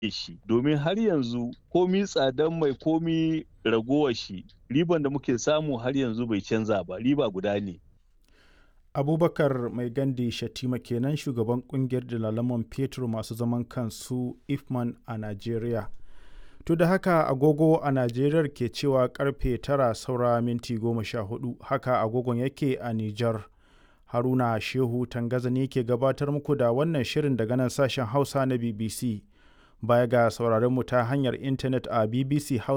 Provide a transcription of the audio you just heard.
shi domin har yanzu komi tsadan mai komi ragowar shi riban da muke samu har yanzu bai canza ba, riba guda ne. Abubakar Mai Gandi Shatima kenan shugaban kungiyar dalaman fetur masu zaman kansu Ifman a Najeriya. To da haka agogo a Najeriya ke cewa karfe 9 saura minti 14 haka agogon yake a Nijar. Haruna Shehu Tangaza ne ke gabatar muku da wannan shirin daga nan sashen Hausa na BBC. Baya ga sauraron mu ta hanyar intanet a BBC Hausa